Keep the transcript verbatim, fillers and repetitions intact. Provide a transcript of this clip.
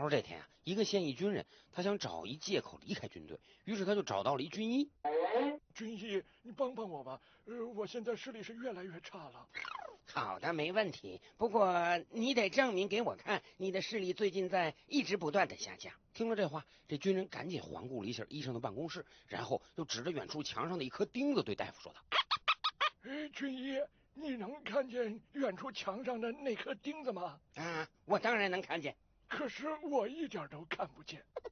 说这天啊，一个现役军人他想找一借口离开军队，于是他就找到了一军医。 军医，你帮帮我吧，呃，我现在视力是越来越差了。 好的，没问题。不过你得证明给我看，你的视力最近在一直不断的下降。听了这话，这军人赶紧环顾了一下医生的办公室，然后又指着远处墙上的一颗钉子对大夫说道：“ 哎，军医，你能看见远处墙上的那颗钉子吗？” 啊，我当然能看见。 可是我一点都看不见。